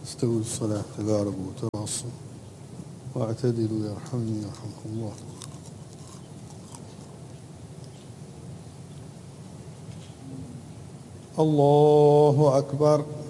استووا الصلاة تقاربوا وتراصوا واعتدلوا يرحمني يرحمكم الله. الله أكبر.